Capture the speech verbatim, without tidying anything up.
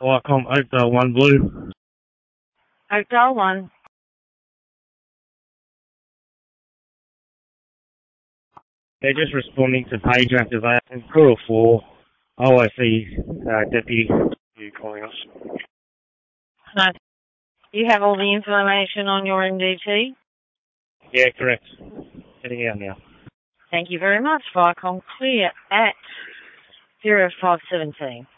Viacom Oakdale one Blue. Oakdale one. They're just responding to page activation. Crew of four. O I C uh, deputy. You calling us? No. You have all the information on your M D T? Yeah, correct. Heading out now. Thank you very much. Viacom clear at zero five seventeen.